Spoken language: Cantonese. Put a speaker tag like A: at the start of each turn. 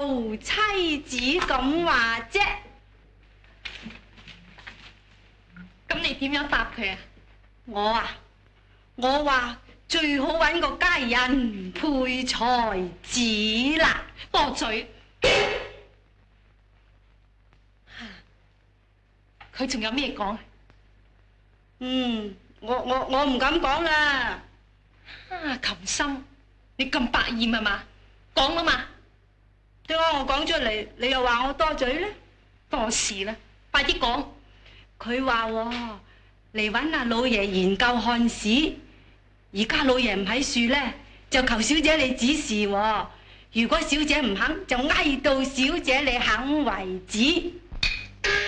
A: 做妻子咁話啫。
B: 咁你點樣答佢啊？
A: 我話最好揾個佳人配才子啦。
B: 多嘴。佢仲有咩講？
A: 我唔敢講啦。
B: 琴心，你咁百厭係嘛？講啦嘛。
A: 點解我講出嚟，你又話我多嘴咧？
B: 多事啦，快啲講。
A: 佢話嚟揾阿老爺研究漢史，而家老爺唔喺樹咧，就求小姐你指示喎。如果小姐唔肯，就嗌到小姐你肯為止。